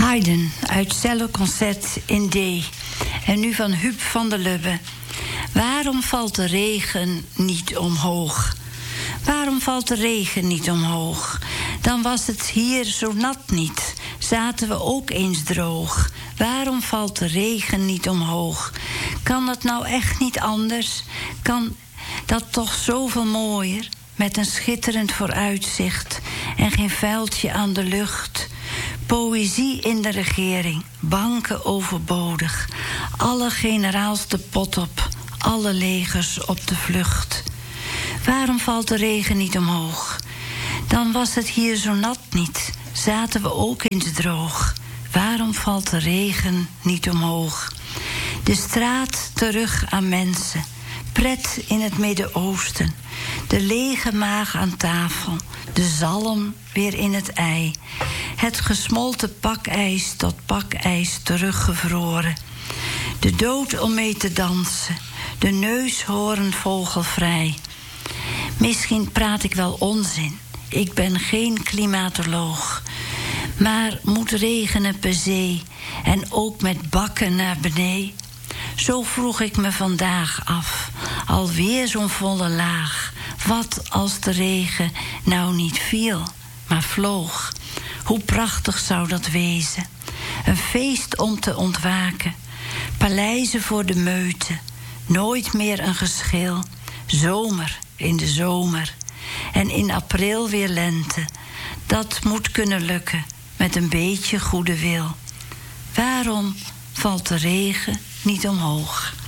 Haydn uit celloconcert in D. En nu van Huub van der Lubbe. Waarom valt de regen niet omhoog? Waarom valt de regen niet omhoog? Dan was het hier zo nat niet. Zaten we ook eens droog. Waarom valt de regen niet omhoog? Kan het nou echt niet anders? Kan dat toch zoveel mooier? Met een schitterend vooruitzicht en geen vuiltje aan de lucht. Poëzie in de regering, banken overbodig. Alle generaals de pot op, alle legers op de vlucht. Waarom valt de regen niet omhoog? Dan was het hier zo nat niet, zaten we ook eens droog. Waarom valt de regen niet omhoog? De straat terug aan mensen, pret in het Midden-Oosten. De lege maag aan tafel, de zalm weer in het ei. Het gesmolten pakijs tot pakijs teruggevroren. De dood om mee te dansen, de neushoorn vogelvrij. Misschien praat ik wel onzin, ik ben geen klimatoloog. Maar moet regenen per se en ook met bakken naar beneden? Zo vroeg ik me vandaag af, alweer zo'n volle laag. Wat als de regen nou niet viel, maar vloog? Hoe prachtig zou dat wezen? Een feest om te ontwaken, paleizen voor de meute. Nooit meer een geschil, zomer in de zomer. En in april weer lente. Dat moet kunnen lukken met een beetje goede wil. Waarom valt de regen niet omhoog?